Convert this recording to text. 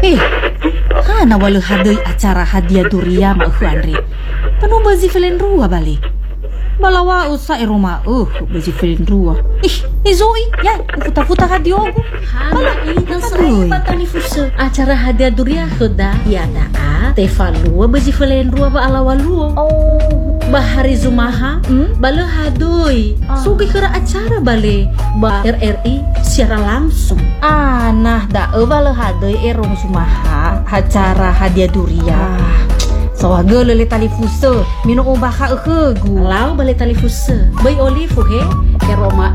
Eh, hana walau hadai acara hadiah durian mak Andre. Penuh bazi felen rua balik. Balawa usa rumah bazi felen rua. Zoi ya, futa-futa hadiah aku. Hana ini sering batani fuso. Acara hadiah durian sudah ya daa. Tefalua bazi felen rua ba alawalua. Bahari Zumaha, bala hadoi. Sugi kira acara bale ba RRI secara langsung. Nah, bala hadoi erong Zumaha acara hadiah durian. Sawaga lele tali fuso, minum ubah ka gu. Lau bale tali fuso. Bay olive he, ke Roma